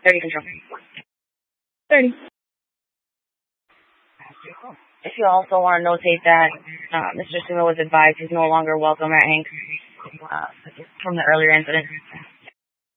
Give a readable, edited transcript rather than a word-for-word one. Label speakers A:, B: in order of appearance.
A: 30 control.
B: 30.
A: If you also want to notate that Mr. Suma was advised he's no longer welcome at Hank from the earlier incident.